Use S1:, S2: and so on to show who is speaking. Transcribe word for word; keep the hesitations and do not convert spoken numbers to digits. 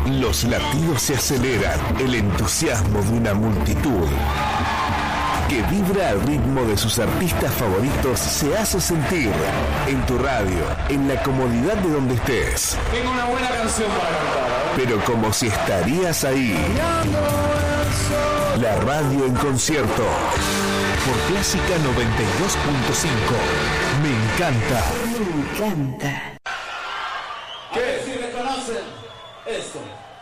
S1: Los latidos se aceleran, el entusiasmo de una multitud que vibra al ritmo de sus artistas favoritos se hace sentir en tu radio, en la comodidad de donde estés.
S2: Tengo una buena canción para cantar, ¿eh?
S1: Pero como si estarías ahí. La radio en concierto. Por Clásica noventa y dos punto cinco. Me encanta.
S3: Me encanta.
S2: ¿Qué? A ver si reconocen esto.